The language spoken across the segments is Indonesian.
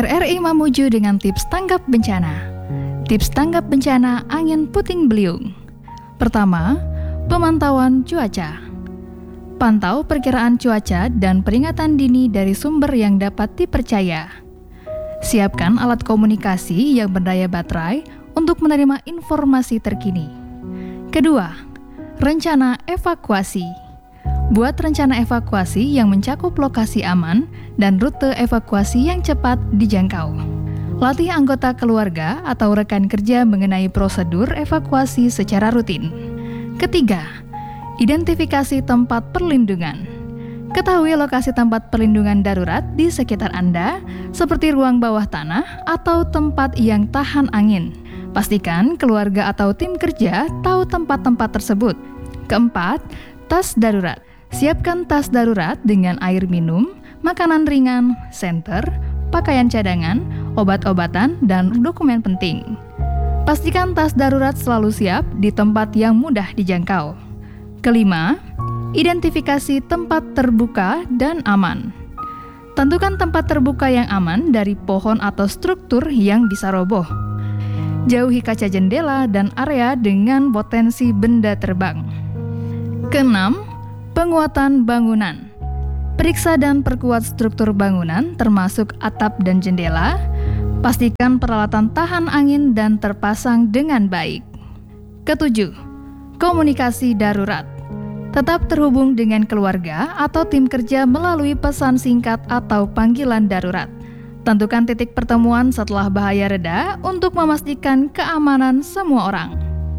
RRI Mamuju dengan tips tanggap bencana. Tips tanggap bencana angin puting beliung. Pertama, pemantauan cuaca. Pantau perkiraan cuaca dan peringatan dini dari sumber yang dapat dipercaya. Siapkan alat komunikasi yang berdaya baterai untuk menerima informasi terkini. Kedua, rencana evakuasi. Buat rencana evakuasi yang mencakup lokasi aman dan rute evakuasi yang cepat dijangkau. Latih anggota keluarga atau rekan kerja mengenai prosedur evakuasi secara rutin. Ketiga, identifikasi tempat perlindungan. Ketahui lokasi tempat perlindungan darurat di sekitar Anda, seperti ruang bawah tanah atau tempat yang tahan angin. Pastikan keluarga atau tim kerja tahu tempat-tempat tersebut. Keempat, tas darurat. Siapkan tas darurat dengan air minum, makanan ringan, senter, pakaian cadangan, obat-obatan, dan dokumen penting. Pastikan tas darurat selalu siap di tempat yang mudah dijangkau. Kelima, identifikasi tempat terbuka dan aman. Tentukan tempat terbuka yang aman dari pohon atau struktur yang bisa roboh. Jauhi kaca jendela dan area dengan potensi benda terbang. Keenam, penguatan bangunan. Periksa dan perkuat struktur bangunan termasuk atap dan jendela. Pastikan peralatan tahan angin dan terpasang dengan baik. Ketujuh, komunikasi darurat. Tetap terhubung dengan keluarga atau tim kerja melalui pesan singkat atau panggilan darurat. Tentukan titik pertemuan setelah bahaya reda untuk memastikan keamanan semua orang.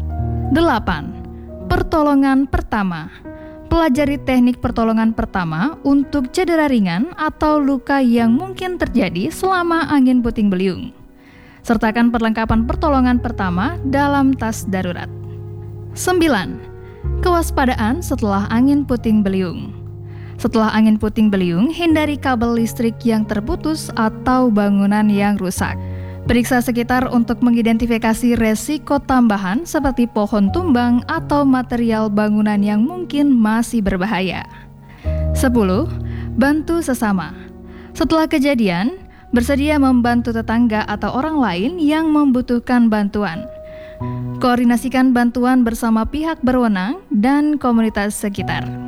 8. Pertolongan pertama. Pelajari teknik pertolongan pertama untuk cedera ringan atau luka yang mungkin terjadi selama angin puting beliung. Sertakan perlengkapan pertolongan pertama dalam tas darurat. 9. Kewaspadaan setelah angin puting beliung. Setelah angin puting beliung, hindari kabel listrik yang terputus atau bangunan yang rusak. Periksa sekitar untuk mengidentifikasi resiko tambahan seperti pohon tumbang atau material bangunan yang mungkin masih berbahaya. 10. Bantu sesama. Setelah kejadian, bersedia membantu tetangga atau orang lain yang membutuhkan bantuan. Koordinasikan bantuan bersama pihak berwenang dan komunitas sekitar.